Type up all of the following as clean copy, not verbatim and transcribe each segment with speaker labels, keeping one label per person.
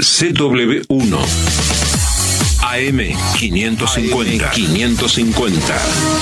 Speaker 1: CW1 AM550.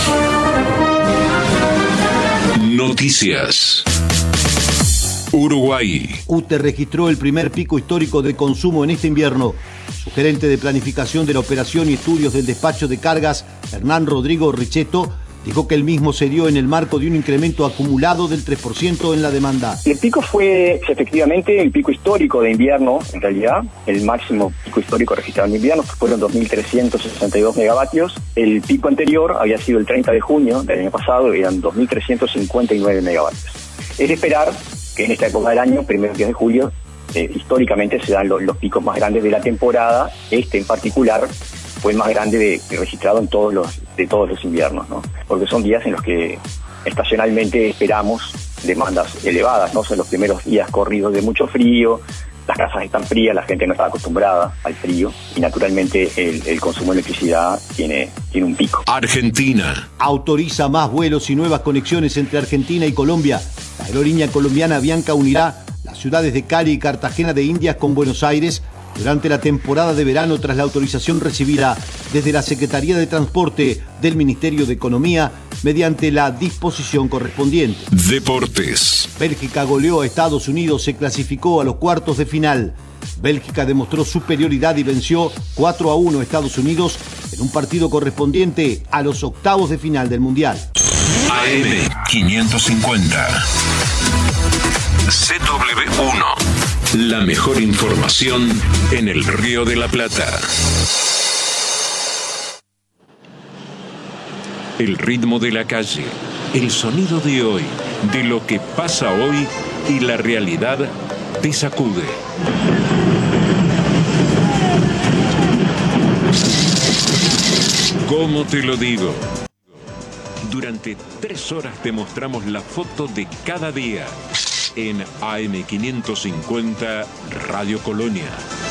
Speaker 1: Noticias. Uruguay.
Speaker 2: UTE registró el primer pico histórico de consumo en este invierno. Su gerente de planificación de la operación y estudios del despacho de cargas, Hernán Rodrigo Richeto, dijo que el mismo se dio en el marco de un incremento acumulado del 3% en la demanda.
Speaker 3: El pico fue efectivamente el pico histórico de invierno, en realidad. El máximo pico histórico registrado en invierno fueron 2.362 megavatios. El pico anterior había sido el 30 de junio del año pasado, eran 2.359 megavatios. Es de esperar que en esta época del año, primeros días de julio, históricamente se dan los picos más grandes de la temporada. Este en particular fue el más grande registrado en todos los inviernos, ¿no? Porque son días en los que estacionalmente esperamos demandas elevadas, ¿no? Son los primeros días corridos de mucho frío, las casas están frías, la gente no está acostumbrada al frío y naturalmente el consumo de electricidad tiene un pico.
Speaker 1: Argentina.
Speaker 2: Autoriza más vuelos y nuevas conexiones entre Argentina y Colombia. La aerolínea colombiana Avianca unirá las ciudades de Cali y Cartagena de Indias con Buenos Aires durante la temporada de verano tras la autorización recibida desde la Secretaría de Transporte del Ministerio de Economía mediante la disposición correspondiente.
Speaker 1: Deportes.
Speaker 2: Bélgica goleó a Estados Unidos, se clasificó a los cuartos de final. Bélgica demostró superioridad y venció 4-1 a Estados Unidos en un partido correspondiente a los octavos de final del Mundial.
Speaker 1: AM550. CW1. La mejor información en el Río de la Plata. El ritmo de la calle, el sonido de hoy, de lo que pasa hoy y la realidad te sacude. ¿Cómo te lo digo? Durante 3 horas te mostramos la foto de cada día en AM550 Radio Colonia.